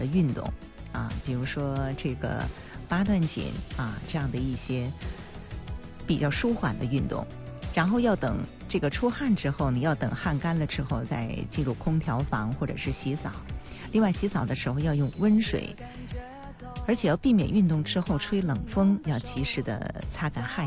的运动啊，比如说这个八段锦啊这样的一些比较舒缓的运动，然后要等这个出汗之后，你要等汗干了之后再进入空调房或者是洗澡。另外洗澡的时候要用温水，而且要避免运动之后吹冷风，要及时的擦干汗